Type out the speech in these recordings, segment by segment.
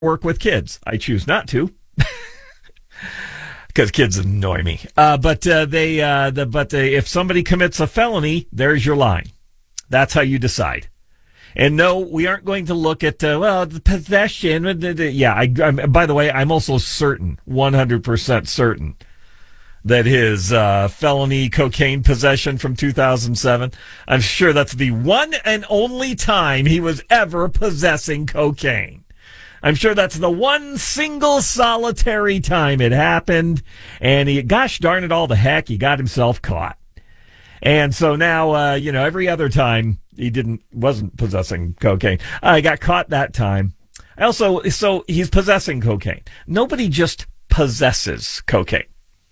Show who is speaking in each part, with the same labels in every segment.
Speaker 1: work with kids. I choose not to. Because kids annoy me. But if somebody commits a felony, there's your line. That's how you decide. And no, we aren't going to look at, the possession. Yeah, by the way, I'm also certain, 100% certain, that his felony cocaine possession from 2007, I'm sure that's the one and only time he was ever possessing cocaine. I'm sure that's the one single solitary time it happened. And gosh darn it all, the heck, he got himself caught. And so now, every other time he wasn't possessing cocaine. I got caught that time. So he's possessing cocaine. Nobody just possesses cocaine.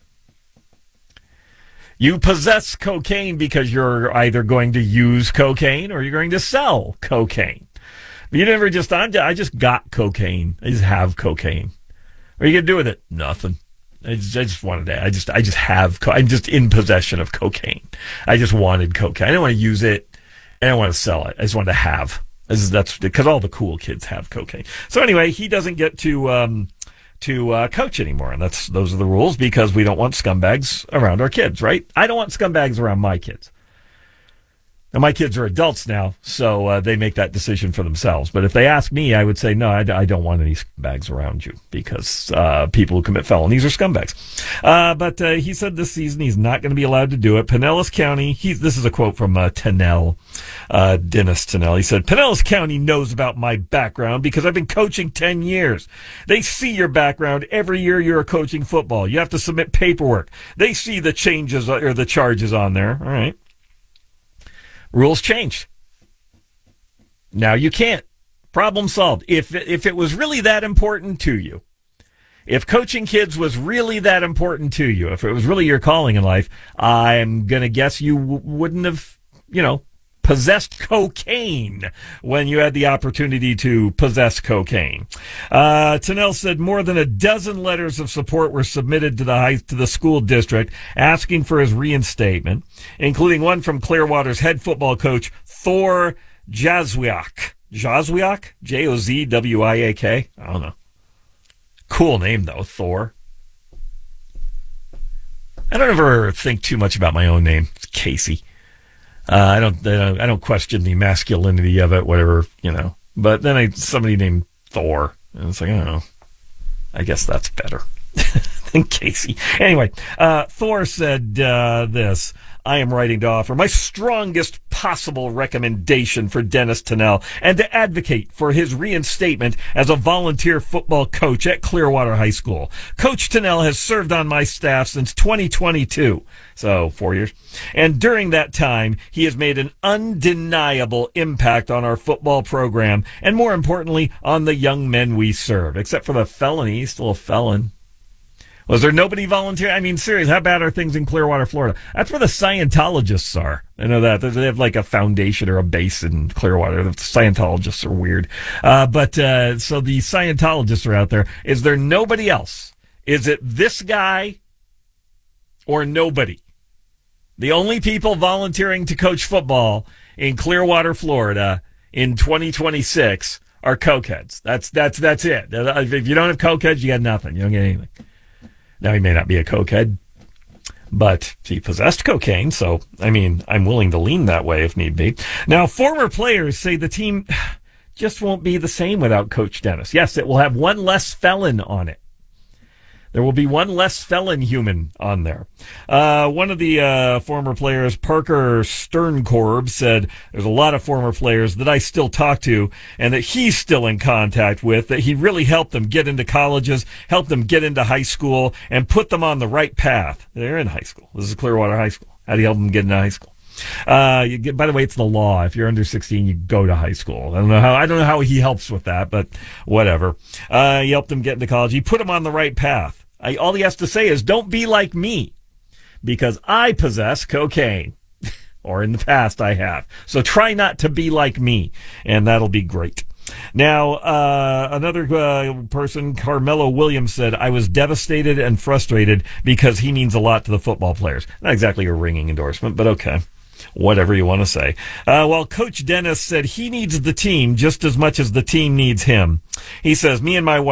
Speaker 1: You possess cocaine because you're either going to use cocaine or you're going to sell cocaine. But you never I just got cocaine. I just have cocaine. What are you going to do with it? Nothing. I just wanted that. I'm just in possession of cocaine. I just wanted cocaine. I don't want to use it. I don't want to sell it. I just wanted to have. That's because all the cool kids have cocaine. So anyway, he doesn't get to coach anymore, and those are the rules because we don't want scumbags around our kids, right? I don't want scumbags around my kids. Now, my kids are adults now, so they make that decision for themselves. But if they ask me, I would say, no, I don't want any scumbags around you because people who commit felonies are scumbags. But he said this season he's not going to be allowed to do it. Pinellas County, this is a quote from Tennell, Dennis Tennell. He said, Pinellas County knows about my background because I've been coaching 10 years. They see your background every year you're coaching football. You have to submit paperwork. They see the changes or the charges on there. All right. Rules changed. Now you can't. Problem solved. If it was really that important to you, if coaching kids was really that important to you, if it was really your calling in life, I'm going to guess you wouldn't have, possessed cocaine when you had the opportunity to possess cocaine. Tennell said more than a dozen letters of support were submitted to the school district asking for his reinstatement, including one from Clearwater's head football coach, Thor Jazwiak. Jazwiak? Jozwiak? I don't know. Cool name, though, Thor. I don't ever think too much about my own name. It's Casey. I don't question the masculinity of it, whatever, But then somebody named Thor, and it's like, I don't know. I guess that's better than Casey. Anyway, Thor said this. I am writing to offer my strongest possible recommendation for Dennis Tennell and to advocate for his reinstatement as a volunteer football coach at Clearwater High School. Coach Tennell has served on my staff since 2022, so 4 years. And during that time, he has made an undeniable impact on our football program and, more importantly, on the young men we serve. Except for the felony, he's still a felon. Was there nobody volunteer? I mean, seriously, how bad are things in Clearwater, Florida? That's where the Scientologists are. I know that. They have like a foundation or a base in Clearwater. The Scientologists are weird. So the Scientologists are out there. Is there nobody else? Is it this guy or nobody? The only people volunteering to coach football in Clearwater, Florida in 2026 are cokeheads. That's it. If you don't have cokeheads, you got nothing. You don't get anything. Now, he may not be a cokehead, but he possessed cocaine, so, I'm willing to lean that way if need be. Now, former players say the team just won't be the same without Coach Dennis. Yes, it will have one less felon on it. There will be one less felon human on there. One of the former players, Parker Sternkorb, said there's a lot of former players that I still talk to and that he's still in contact with, that he really helped them get into colleges, helped them get into high school, and put them on the right path. They're in high school. This is Clearwater High School. How do you help them get into high school? By the way, it's the law. If you're under 16, you go to high school. I don't know how he helps with that, but whatever. He helped them get into college. He put them on the right path. All he has to say is, don't be like me, because I possess cocaine, or in the past I have. So try not to be like me, and that'll be great. Now, another person, Carmelo Williams, said, I was devastated and frustrated because he means a lot to the football players. Not exactly a ringing endorsement, but okay. Whatever you want to say. Well, Coach Dennis said he needs the team just as much as the team needs him. He says, me and my wife